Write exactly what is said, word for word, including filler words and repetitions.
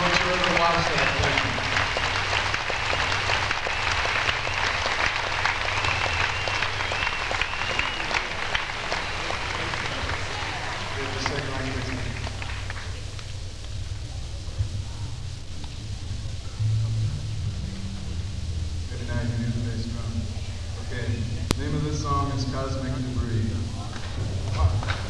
whatsoever watch that. Thank you. Just a second, I can get Maybe now you can hear the bass drum. Okay, the name of this song is Cosmic Debris.